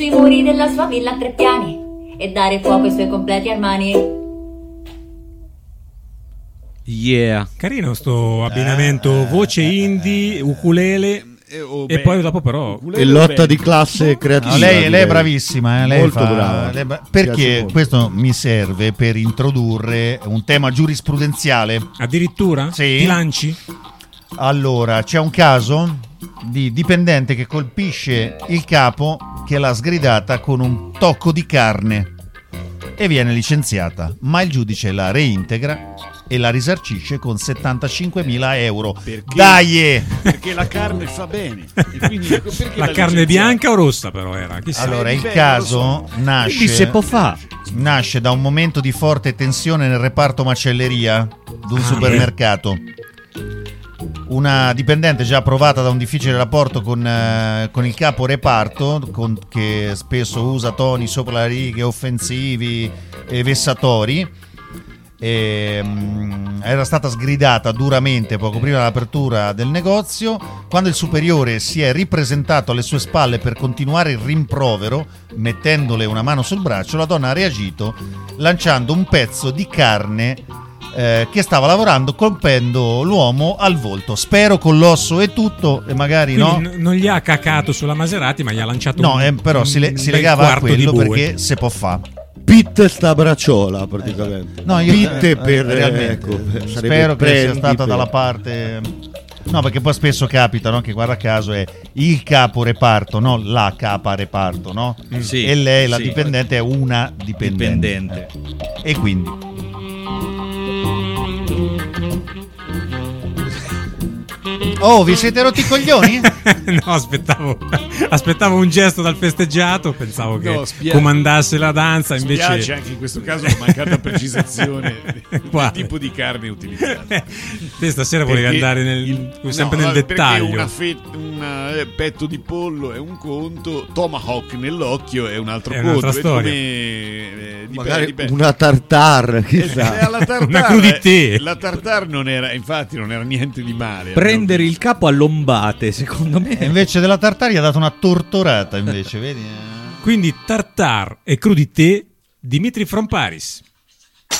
sui muri della sua villa a 3 piani e dare fuoco ai suoi completi armani. Yeah. Carino sto abbinamento voce indie, ukulele e poi dopo però e lotta di classe creativa. No, lei è bravissima, lei molto brava. Perché questo mi serve per introdurre un tema giurisprudenziale. Addirittura? Sì. Ti lanci? Allora, c'è un caso di dipendente che colpisce il capo che l'ha sgridata con un tocco di carne e viene licenziata, ma il giudice la reintegra e la risarcisce con 75.000 euro. Perché? Dai! Perché la carne fa bene. E quindi, perché La carne bianca o rossa però era? Chissà. Allora, il caso nasce da un momento di forte tensione nel reparto macelleria di un supermercato. Una dipendente già provata da un difficile rapporto con il capo reparto, che spesso usa toni sopra le righe, offensivi e vessatori, era stata sgridata duramente poco prima dell'apertura del negozio. Quando il superiore si è ripresentato alle sue spalle per continuare il rimprovero, mettendole una mano sul braccio, la donna ha reagito lanciando un pezzo di carne che stava lavorando, colpendo l'uomo al volto. Spero con l'osso e tutto, e magari quindi non gli ha cacato sulla Maserati, ma gli ha lanciato però si legava a quello, perché se può fa. Pitte sta bracciola praticamente. No, Pitte per realmente spero che sia stata dalla parte. No, perché poi spesso capita, no, che guarda caso è il capo reparto, no, la capa reparto, no? Sì, e lei, la dipendente, è una dipendente. E quindi oh, vi siete rotti i coglioni? No, aspettavo un gesto dal festeggiato, pensavo che comandasse la danza, invece spiace anche in questo caso la mancata precisazione del tipo di carne utilizzata. Te stasera volevi andare sempre nel dettaglio. Un petto di pollo è un conto, tomahawk nell'occhio è un altro conto. Un'altra storia. Magari una tartare, chissà. Una crudité. La tartare non era niente di male. Prendere il capo a lombate, secondo me. E invece della tartare gli ha dato una tortorata, invece, vedi? Quindi tartare e crudité, Dimitri from Paris.